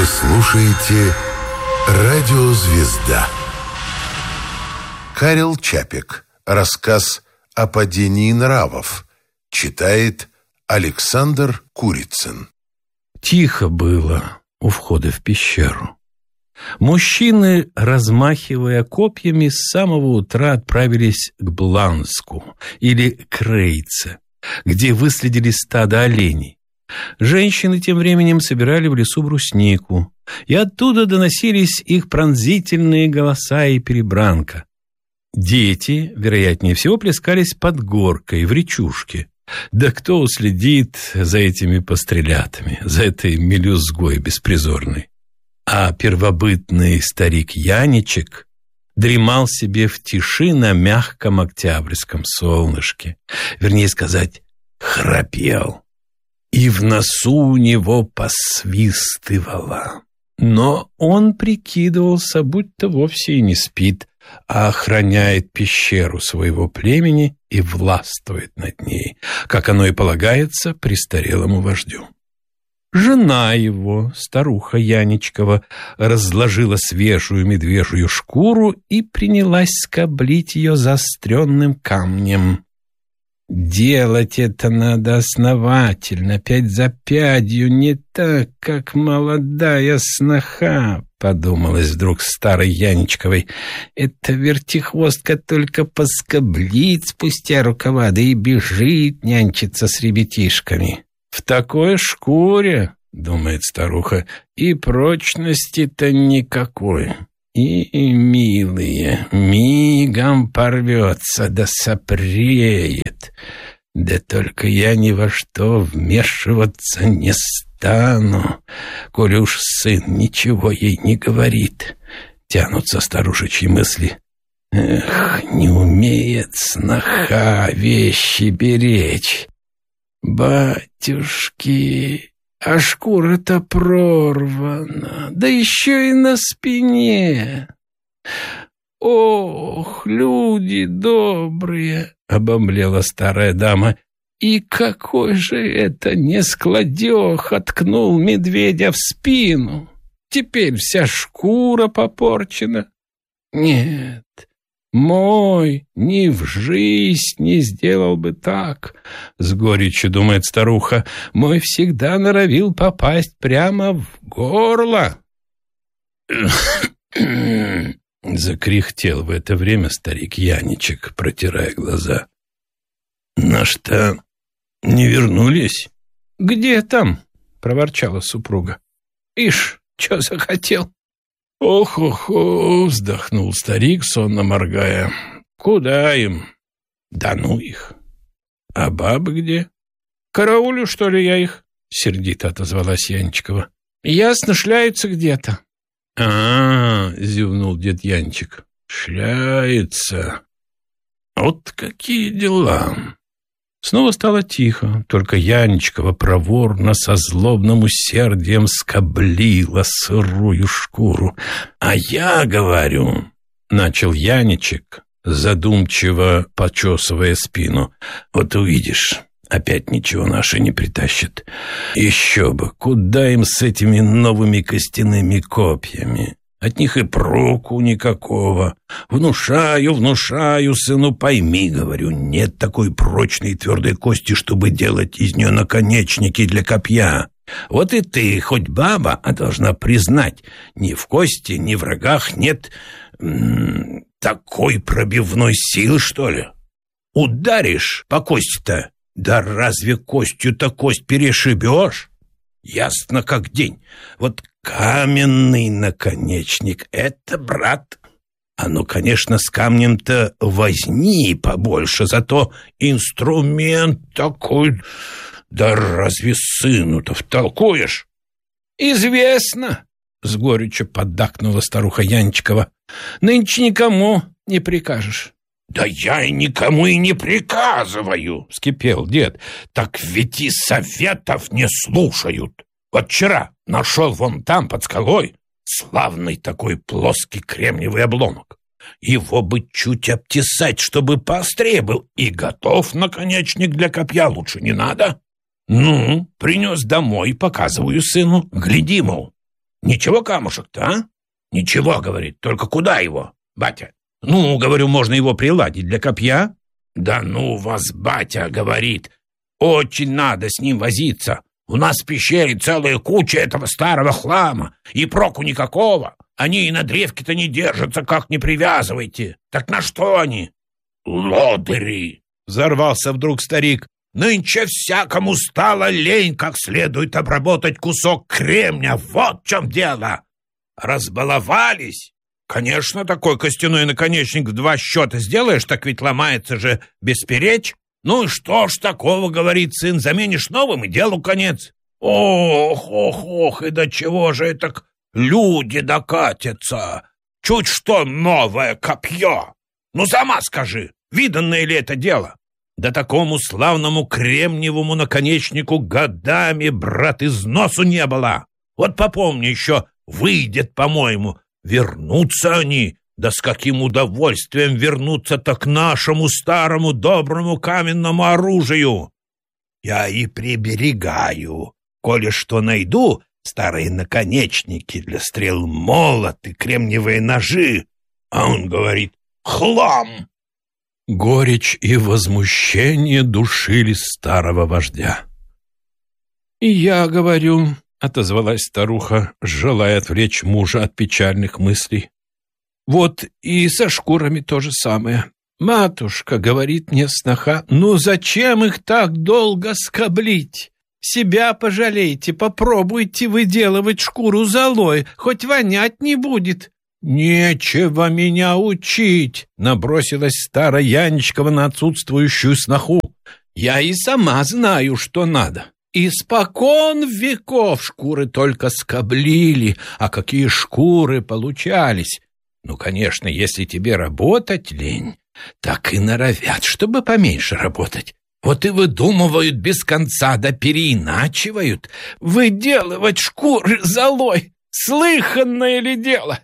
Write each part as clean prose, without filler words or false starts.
Вы слушаете «Радиозвезда». Карел Чапик. Рассказ о падении нравов. Читает Александр Курицын. Тихо было у входа в пещеру. Мужчины, размахивая копьями, с самого утра отправились к Бланску или Крейце, где выследили стадо оленей. Женщины тем временем собирали в лесу бруснику, и оттуда доносились их пронзительные голоса и перебранка. Дети, вероятнее всего, плескались под горкой в речушке. Да кто уследит за этими пострелятами, за этой мелюзгой беспризорной? А первобытный старик Яничек дремал себе в тиши на мягком октябрьском солнышке. Вернее сказать, храпел. И в носу у него посвистывало. Но он прикидывался, будто вовсе и не спит, а охраняет пещеру своего племени и властвует над ней, как оно и полагается престарелому вождю. Жена его, старуха Яничкова, разложила свежую медвежью шкуру и принялась скоблить ее заостренным камнем. «Делать это надо основательно, пять за пятью, не так, как молодая сноха», — подумалось вдруг старой Яничковой. «Эта вертихвостка только поскоблит спустя рукава, да и бежит нянчиться с ребятишками. В такой шкуре, — думает старуха, — и прочности-то никакой. И, милые, мигом порвется да сопреет. Да только я ни во что вмешиваться не стану, коли уж сын ничего ей не говорит». Тянутся старушечьи мысли. Эх, не умеет сноха вещи беречь. Батюшки, а шкура-то прорвана, да еще и на спине. Ох, люди добрые, обомлела старая дама. И какой же это нескладеха ткнул медведя в спину. Теперь вся шкура попорчена. Нет, мой ни в жизнь не сделал бы так, с горечью думает старуха. Мой всегда норовил попасть прямо в горло. Закряхтел в это время старик Яничек, протирая глаза. «На-что, не вернулись?» «Где там?» — проворчала супруга. «Ишь, чё захотел?» «Ох-ох-ох!» — вздохнул старик, сонно моргая. «Куда им? Да ну их! А бабы где? Караулю, что ли, я их?» — сердито отозвалась Янчикова. «Ясно, шляются где-то». Зевнул дед Янчик. «Шляются. Вот какие дела!» Снова стало тихо, только Янчикова проворно со злобным усердием скоблила сырую шкуру. «А я говорю», — начал Яничек, задумчиво почесывая спину, «вот увидишь, опять ничего наши не притащат. Еще бы, куда им с этими новыми костяными копьями? От них и проку никакого. Внушаю, сыну, пойми, говорю, нет такой прочной и твердой кости, чтобы делать из нее наконечники для копья. Вот и ты, хоть баба, а должна признать, ни в кости, ни в рогах нет такой пробивной силы, что ли. Ударишь по кости-то, да разве костью-то кость перешибешь? Ясно как день. Вот каменный наконечник — это, брат. Оно, конечно, с камнем-то возни побольше, зато инструмент такой. Да разве сыну-то втолкуешь? Известно, с горечью поддакнула старуха Янчикова. Нынче никому не прикажешь. «Да я и никому и не приказываю», — вскипел дед. «Так ведь и советов не слушают. Вот вчера нашел вон там, под скалой, славный такой плоский кремниевый обломок. Его бы чуть обтесать, чтобы поострее был, и готов наконечник для копья, лучше не надо. Ну, принес домой, показываю сыну, гляди, мол. Ничего камушек-то, а? Ничего, говорит, только куда его, батя? Ну, говорю, можно его приладить для копья. Да ну вас, батя, говорит, очень надо с ним возиться. У нас в пещере целая куча этого старого хлама, и проку никакого. Они и на древке-то не держатся, как не привязывайте. Так на что они? Лодыри! Взорвался вдруг старик. Нынче всякому стало лень как следует обработать кусок кремня. Вот в чем дело. Разбаловались. Конечно, такой костяной наконечник в 2 счета сделаешь, так ведь ломается же бесперечь. Ну и что ж такого, говорит сын, заменишь новым, и делу конец. Ох, и до чего же это люди докатятся? Чуть что новое копье. Ну сама скажи, виданное ли это дело? Да такому славному кремниевому наконечнику годами, брат, из носу не было. Вот попомни еще, выйдет, по-моему, вернутся они. Да с каким удовольствием вернуться-то к нашему старому доброму каменному оружию? Я и приберегаю. Коли что найду, старые наконечники для стрел, молоты, кремниевые ножи. А он говорит: хлам! Горечь и возмущение душили старого вождя. «И я говорю», — отозвалась старуха, желая отвлечь мужа от печальных мыслей. «Вот и со шкурами то же самое. Матушка, — говорит мне сноха, — ну зачем их так долго скоблить? Себя пожалейте, попробуйте выделывать шкуру золой, хоть вонять не будет». «Нечего меня учить», — набросилась старая Яничкова на отсутствующую сноху. «Я и сама знаю, что надо. Испокон веков шкуры только скоблили, а какие шкуры получались. Ну, конечно, если тебе работать лень, так и норовят, чтобы поменьше работать. Вот и выдумывают без конца, да переиначивают. Выделывать шкуры золой — слыханное ли дело?»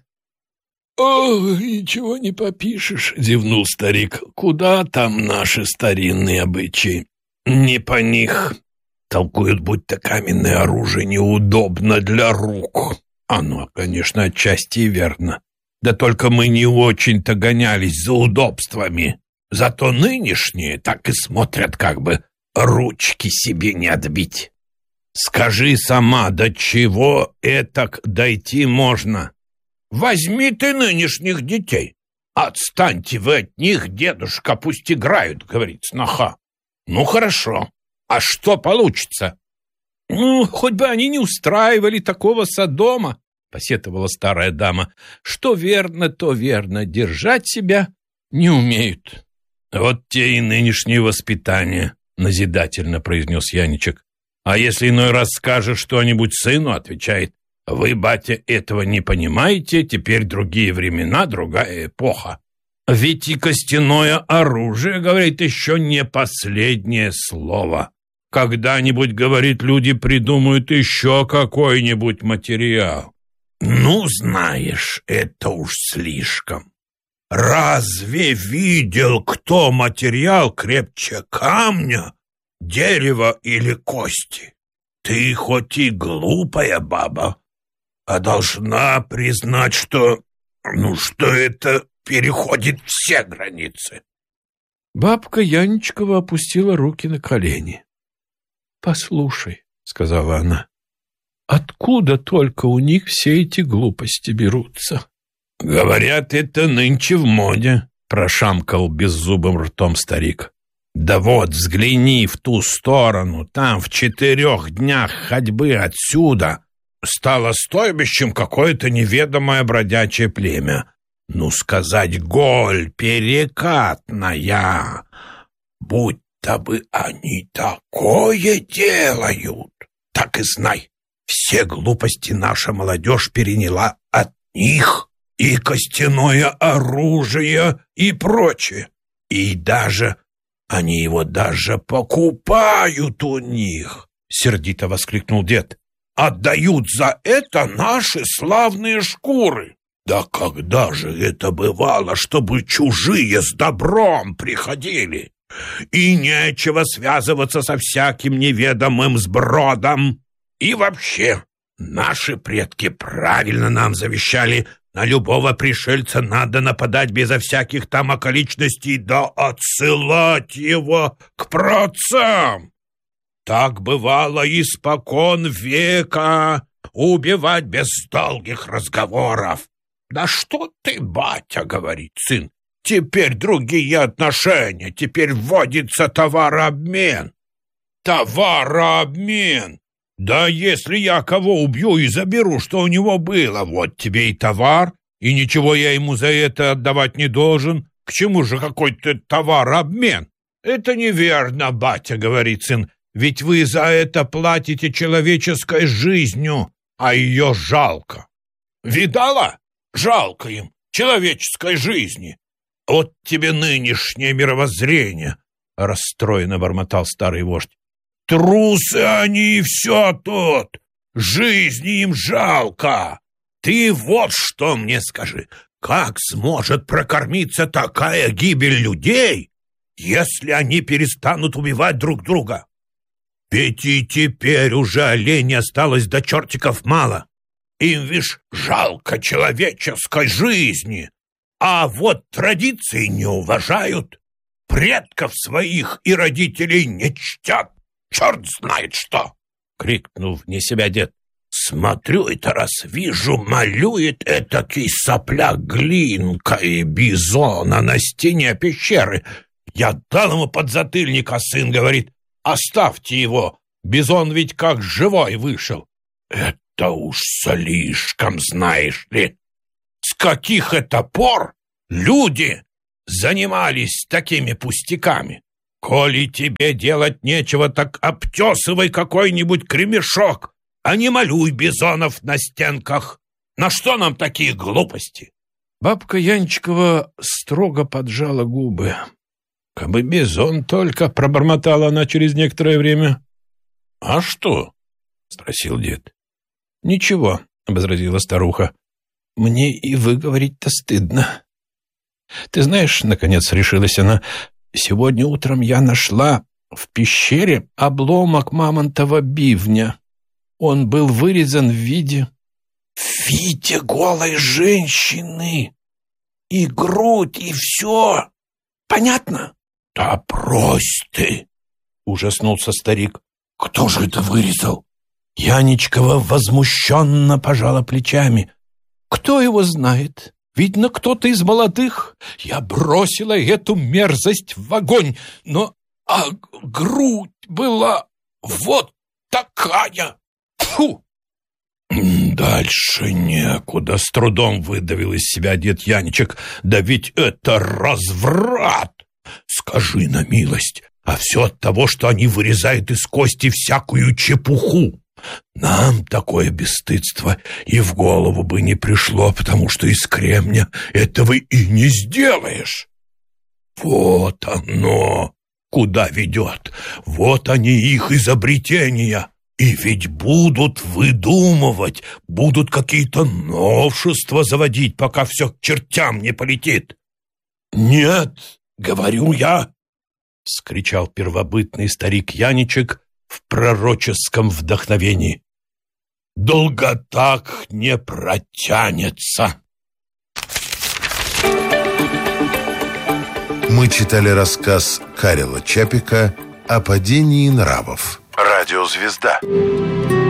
«Ох, ничего не попишешь», — зевнул старик. «Куда там наши старинные обычаи? Не по них. Толкуют, будто каменное оружие неудобно для рук. Оно, конечно, отчасти и верно. Да только мы не очень-то гонялись за удобствами. Зато нынешние так и смотрят, как бы ручки себе не отбить. Скажи сама, до чего этак дойти можно? Возьми ты нынешних детей. Отстаньте вы от них, дедушка, пусть играют, — говорит сноха. Ну, хорошо. А что получится? Ну, хоть бы они не устраивали такого содома, — посетовала старая дама. Что верно, то верно. Держать себя не умеют. Вот те и нынешнее воспитание, — назидательно произнес Яничек. А если иной раз скажешь что-нибудь сыну, — отвечает: «Вы, батя, этого не понимаете, теперь другие времена, другая эпоха». Ведь и костяное оружие, говорит, еще не последнее слово. Когда-нибудь, говорит, люди придумают еще какой-нибудь материал. Ну, знаешь, это уж слишком. Разве видел кто материал крепче камня, дерева или кости? Ты хоть и глупая баба, а должна признать, что это переходит все границы. Бабка Яничкова опустила руки на колени. «Послушай, — сказала она, — откуда только у них все эти глупости берутся?» «Говорят, это нынче в моде», — прошамкал беззубым ртом старик. «Да вот, взгляни в ту сторону, там в 4 днях ходьбы отсюда стало стойбищем какое-то неведомое бродячее племя. Ну, сказать, голь перекатная. Будь-то бы они такое делают. Так и знай, все глупости наша молодежь переняла от них, и костяное оружие, и прочее. И даже они его даже покупают у них, — сердито воскликнул дед. Отдают за это наши славные шкуры. Да когда же это бывало, чтобы чужие с добром приходили? И нечего связываться со всяким неведомым сбродом. И вообще, Наши предки правильно нам завещали: на любого пришельца надо нападать безо всяких там околичностей, да отсылать его к праотцам. Так бывало испокон века, убивать без долгих разговоров. Да что ты, батя, говорит сын, теперь другие отношения, теперь вводится товарообмен. Товарообмен! Да если я кого убью и заберу, что у него было, вот тебе и товар, и ничего я ему за это отдавать не должен. К чему же какой-то товарообмен? Это неверно, батя, говорит сын, ведь вы за это платите человеческой жизнью, а ее жалко. Видала? Жалко им человеческой жизни. Вот тебе нынешнее мировоззрение, расстроенно бормотал старый вождь. Трусы они и все тут. Жизни им жалко. Ты вот что мне скажи. Как сможет прокормиться такая гибель людей, если они перестанут убивать друг друга? Ведь и теперь уже оленей осталось до чертиков мало. Им, вишь, жалко человеческой жизни. А вот традиции не уважают. Предков своих и родителей не чтят. Черт знает что! — крикнул вне себя дед. Смотрю это раз, вижу, малюет этакий сопляк глинкой бизона на стене пещеры. Я дал ему подзатыльник, а сын говорит: оставьте его, бизон ведь как живой вышел. Это уж слишком, знаешь ли. С каких это пор люди занимались такими пустяками? Коли тебе делать нечего, так обтесывай какой-нибудь кремешок, а не малюй бизонов на стенках. На что нам такие глупости? Бабка Янчикова строго поджала губы. Кабы бизон только, пробормотала она через некоторое время. — А что? — спросил дед. — Ничего, — возразила старуха. — Мне и выговорить-то стыдно. Ты знаешь, наконец решилась она, сегодня утром я нашла в пещере обломок мамонтова бивня. Он был вырезан в виде голой женщины. И грудь, и все. Понятно? — Да брось ты! — ужаснулся старик. — Кто же это вырезал? Яничкова возмущенно пожала плечами. — Кто его знает? Видно, кто-то из молодых. Я бросила эту мерзость в огонь, но грудь была вот такая. Фу! Дальше некуда, с трудом выдавил из себя дед Яничек. Да ведь это разврат! Скажи на милость, а все от того, что они вырезают из кости всякую чепуху. Нам такое бесстыдство и в голову бы не пришло, потому что из кремня этого и не сделаешь. Вот оно куда ведет, вот они их изобретения. И ведь будут выдумывать, будут какие-то новшества заводить, пока все к чертям не полетит. Нет, говорю я, — вскричал первобытный старик Яничек в пророческом вдохновении. Долго так не протянется. Мы читали рассказ Карела Чапика «О падении нравов». Радиозвезда.